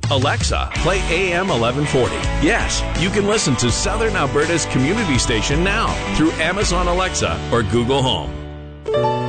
Alexa, play AM 1140. Yes, you can listen to Southern Alberta's community station now through Amazon Alexa or Google Home.